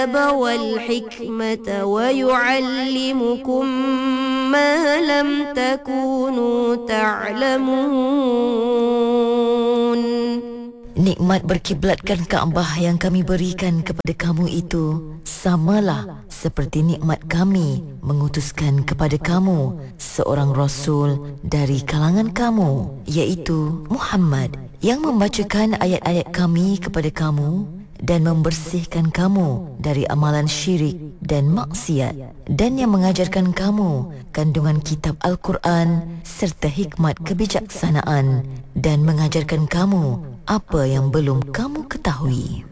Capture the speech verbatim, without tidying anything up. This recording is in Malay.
والحكمة ويعلمكم ما لم تكونوا تعلمون. Nikmat berkiblatkan Kaabah yang kami berikan kepada kamu itu samalah seperti nikmat kami mengutuskan kepada kamu seorang Rasul dari kalangan kamu, iaitu Muhammad, yang membacakan ayat-ayat kami kepada kamu dan membersihkan kamu dari amalan syirik dan maksiat, dan yang mengajarkan kamu kandungan kitab Al-Quran serta hikmat kebijaksanaan, dan mengajarkan kamu apa yang belum kamu ketahui.